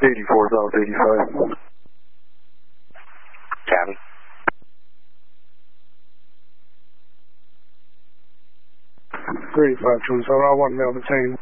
84 South 85. Copy. 385 Twin Tower, I want male detained.